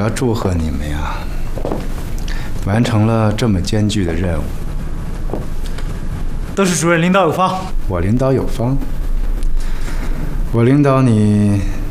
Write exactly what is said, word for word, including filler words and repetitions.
要祝贺你们呀，完成了这么艰巨的任务。 都是主任领导有方。 我领导有方，我领导你